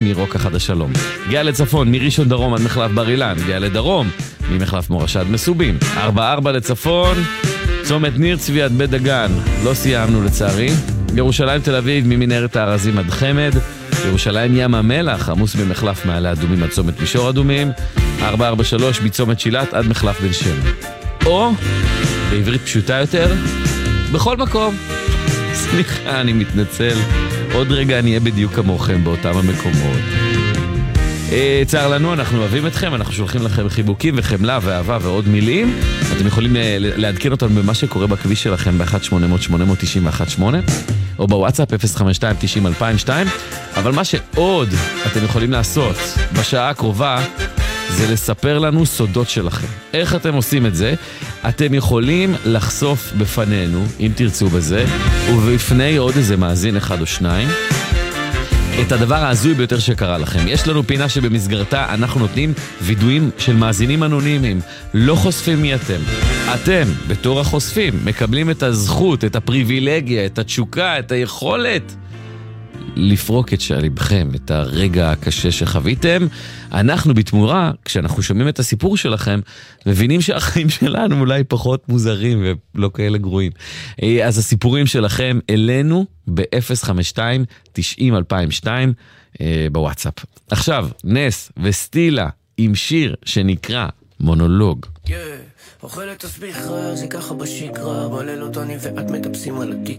מרוקה חד השלום. גאה לצפון, מראשון דרום עד מחלף בר אילן. גאה לדרום, ממחלף מורשה עד מסובים. 4-4 לצפון, צומת ניר צבי עד בית דגן. לא סיימנו לצערי. ירושלים תל אביב, ממנהרת הארזים עד חמד. ירושלים ים המלח, עמוס במחלף מעלה אדומים עד צומת מישור אדומים. 443 מצומת שילת עד מחלף בן שם. או, בעברית פשוטה יותר, בכל מקום. סליחה, אני מתנצל. עוד רגע אני אהיה בדיוק כמוכם באותם המקומות. צער לנו, אנחנו אוהבים אתכם, אנחנו שולחים לכם חיבוקים וחמלה ואהבה ועוד מילים. אתם יכולים לעדכן אותנו במה שקורה בכביש שלכם ב-1-800-890-118 או בוואטסאפ 052-90-2002. אבל מה שעוד אתם יכולים לעשות בשעה הקרובה זה לספר לנו סודות שלכם. איך אתם עושים את זה? אתם יכולים לחשוף בפנינו, אם תרצו בזה, ובפני עוד איזה מאזין אחד או שניים, את הדבר העזוי ביותר שקרה לכם. יש לנו פינה שבמסגרתה אנחנו נותנים וידועים של מאזינים אנונימיים. לא חושפים מי אתם. אתם, בתור החושפים, מקבלים את הזכות, את הפריבילגיה, את התשוקה, את היכולת לפרוק את שעליבכם, את הרגע הקשה שחוויתם. אנחנו בתמורה, כשאנחנו שומעים את הסיפור שלכם, מבינים שהחיים שלנו אולי פחות מוזרים ולא כאלה גרועים. אז הסיפורים שלכם אלינו ב-052-90-2002 בוואטסאפ. עכשיו, נס וסטילה עם שיר שנקרא מונולוג. אוכלת תסביך רע, זה ככה בשקרה, בלילות אני ואת מטפסים על התקרה.